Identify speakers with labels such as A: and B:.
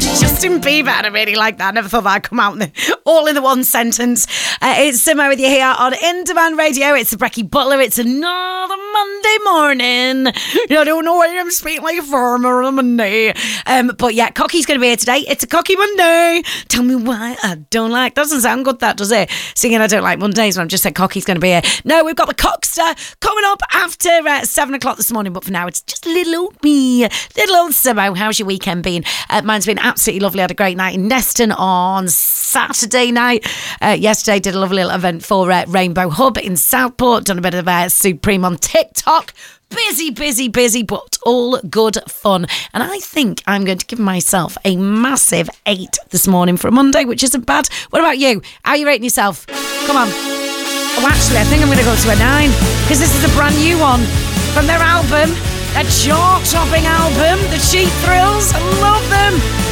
A: Justin Bieber, and I really like that. I never thought that'd come out all in the one sentence. It's Simo with you here on In Demand Radio. It's the Brecky Butler. It's another Monday morning. I don't know why I'm speaking like a farmer on a Monday. But yeah, Cocky's going to be here today. It's a Cocky Monday. Tell me why I don't like. Doesn't sound good, that, does it? Singing I don't like Mondays when I've just said Cocky's going to be here. No, we've got the Cockster coming up after 7 o'clock this morning. But for now, it's just little old me. Little old Simo. How's your weekend been? Mine's been absolutely lovely. I had a great night in Neston on Saturday night. Yesterday did a lovely little event for Rainbow Hub in Southport. Done a bit of Supreme on TikTok. Busy, but all good fun. And I think I'm going to give myself a massive 8 this morning for a Monday, which isn't bad. What about you? How are you rating yourself? Come on. Oh, actually, I think I'm going to go to a 9 because this is a brand new one from their album, a chart-topping album, The Cheap Thrills. I love them.